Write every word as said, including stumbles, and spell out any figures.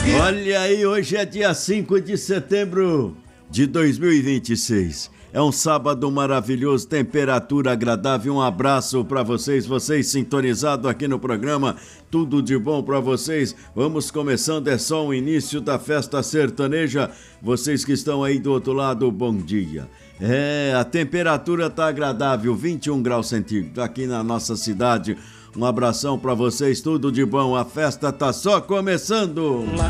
Olha aí, hoje é dia cinco de setembro de dois mil e vinte e seis. É um sábado maravilhoso, temperatura agradável. Um abraço para vocês, vocês sintonizados aqui no programa. Tudo de bom para vocês. Vamos começando, é só o início da festa sertaneja. Vocês que estão aí do outro lado, bom dia. É, a temperatura tá agradável, vinte e um graus centígrados aqui na nossa cidade. Um abração para vocês, tudo de bom. A festa tá só começando.